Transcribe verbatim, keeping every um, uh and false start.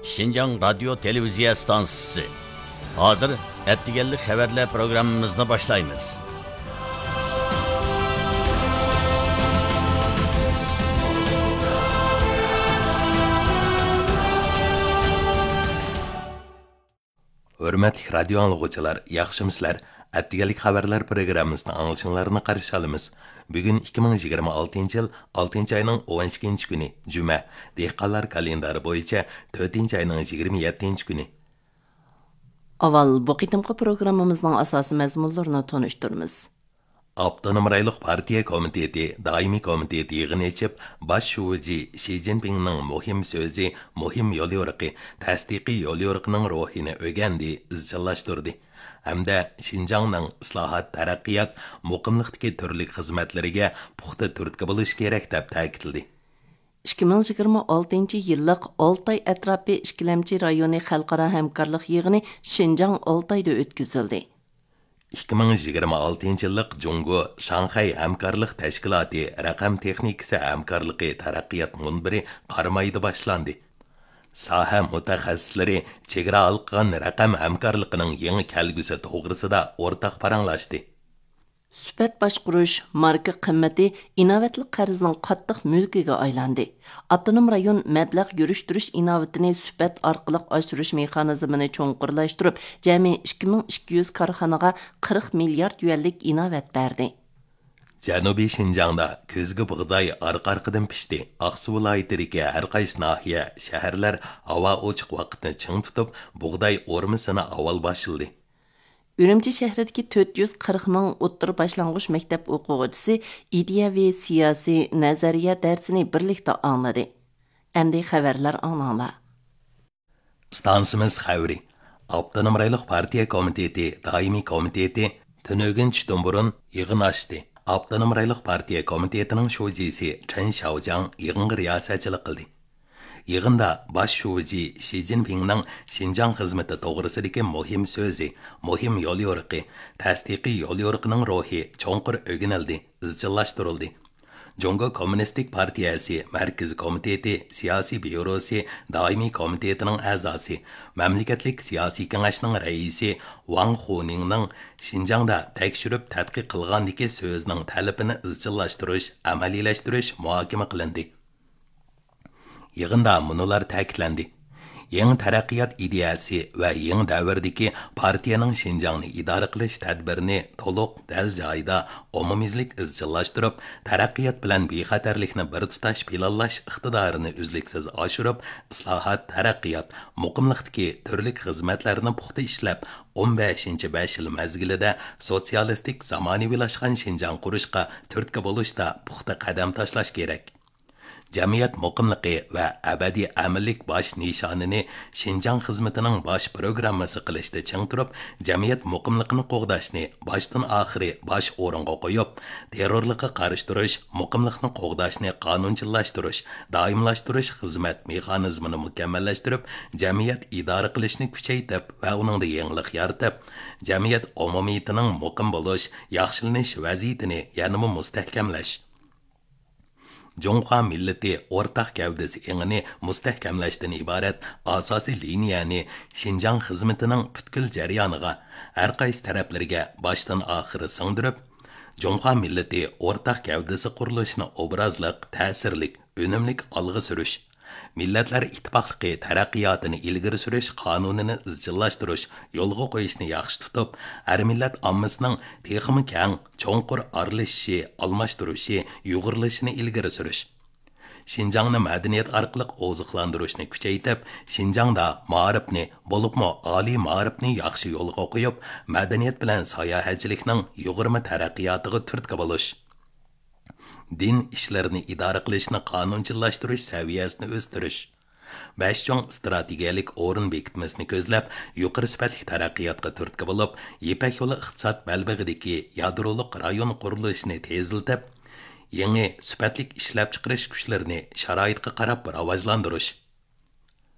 Şinjan Radyo Televiziya Stansiyası. Hazır ettigellik haberler programımızını başlayımız. Hürmetli radyo anlıqçılar, yaxşımıslar? Ettigelik haberler programımızın anılışınlarını qarşı alımız. Bugün iki bin yigirma altıncı yıl altıncı ayının on ikinci günü, Cuma. Dehqanlar kalendari boyunca dördüncü ayının yigirma yedinci günü. Aval bu qitimqi programımızın asası məzmunlarını tanıştırmız. Avtonom Raylık Partiya Komiteti, Daimi Komiteti yığın etip, baş şuvuci Xi Jinping'nin muhim sözü, muhim yol yorqi, tasdiqi yol yorqining ruhini ögendi, izchillaştırdı. Hamda Şinjanның islahat, taraqqiyat, muqimliqdagi turli xizmatlariga puxta turtki bo'lish kerak deb ta'kidladi. ikki ming yigirma oltinchi yillik Oltay atrofi ikkilamchi rayoni xalqaro hamkorlik yig'ini Şinjan Oltayda o'tkazildi. ikki ming yigirma oltinchi yillik Jungo Shanxay hamkorlik tashkiloti raqam texnikasi hamkorligi taraqqiyot munbiri qarmaydi boshlandi. Saha mutaxassislari chegara alqan raqam hamkorligining yangi kelgusi to'g'risida o'rtaq paranglashdi. Sübət başquruş, marka qimmati inovatli qarzning qattiq mulkiga aylandi. Avtonom rayon mablag' yurishtirish inovatini sübət orqali oshirish mexanizmini cho'nqurlashtirib, jami ikki ming ikki yuz korxonaga qirq milliard yuanlik inovat berdi. Janubiy Şinjanda ko'zga bug'doy orqa-orqadan pishdi. Aqsu viloyatidagi har qaysi nahiya, shaharlar havo ochiq vaqtni ching tutib, bug'doy o'rmisini avval boshildi. Ürümçi shahridagi to'rt yuz qirq ming o'ttir boshlang'ich maktab o'quvchisi ideyaviy siyosiy nazariya darsini birlikda angladi. Endi xabarlar anglanglar. Stansimiz xavri. Avtonom Raylık Partiya Komiteti, Daimi Komiteti tunugin tushdan burun yig'in ochdi. Avtonom Raylık Partiya Komitetining shujisi Chen Xiaojiang yig'inga riyosatchilik qildi. Yig'inda baş şuvuci Xi Jinpingning Şinjan xizmati to'g'risidagi muhim so'zi, muhim yo'l yo'riqi, tasdiqiy yo'l yo'riqining ruhi cho'nqur o'rganildi, izchillashtirildi. Jungo Kommunistik Partiyasi Markaziy Komiteti Siyosiy byurosi Daimiy Komitetining a'zosi, Mamlakatlik siyosiy kengashning raisi Wang Huningning Şinjanda tekshirib tadqiq qilgandagi so'zining talabini izchillashtirish, amaliylashtirish muhokama qilindi. Yığında munular ta'kidlandi. Yangi taraqqiyot ideyasi va yangi davrdagi partiyaning Şinjanni idora qilish tadbirini to'liq dal joyida umumizlik izchillashtirib, taraqqiyot bilan bexatarlikni bir tutash planlash iqtidorini uzluksiz oshirib, islohot, taraqqiyot, muqimlikdagi turli xizmatlarni puxta ishlab, o'n beshinchi besh yil mazgilida sotsialistik zamonaviylashgan Şinjan qurishga turtki bo'lishda puxta qadam tashlash kerak. Jamiyat muqimligi va abadiy amillik bosh nishonini Şinjan xizmatining bosh programmasi qilishda ching turib, jamiyat muqimligini qo'g'dashni boshdan oxiri bosh o'ringa qo'yib, terrorlikqa qarshi turish, muqimlikni qo'g'dashni qonunchilashtirish, doimlashtirish xizmat mexanizmini mukammallashtirib, jamiyat idora qilishni kuchaytirib va uningda yangilik yaratib, jamiyat umumiyatining muqim bo'lish, yaxshilanish vaziyatini yanada mustahkamlash. Junxo millati o'rtaq gavdasi engini mustahkamlashdan iborat asosiy liniyani Şinjan xizmatining butkul jarayoniga, har qaysi taraflarga boshdan oxiri singdirib, Junxo millati o'rtaq gavdasi qurilishini obrazliq, ta'sirlik, unumlik olg'a surish, millatlar ittifoqligi taraqqiyotini ilgari surish qonunini izchillashtirish, yo'lga qo'yishni yaxshi tutib, har millat ommasining texmi keng, cho'nqur aralashishi, almashtirishi, uyg'urlashini ilgari surish. Şinjanni madaniyat orqali oziqlantirishni kuchaytirib, Şinjanda ma'rifni, bo'libmi oliy ma'rifni yaxshi yo'lga qo'yib, madaniyat bilan sayohatchilikning yuqori taraqqiyotiga turtki bo'lish. Din ishlarini idora qilishni qonunchilashtirish saviyasini o'stirish. besh cho'ng strategiyalik o'rin bekitmasini ko'zlab, yuqori sifatli taraqqiyotga turtki bo'lib, Ipak yo'li iqtisod balbig'idagi yadroliq rayon qurilishini tezlatib, yangi sifatli ishlab chiqarish kuchlarini sharoitga qarab rivojlantirish.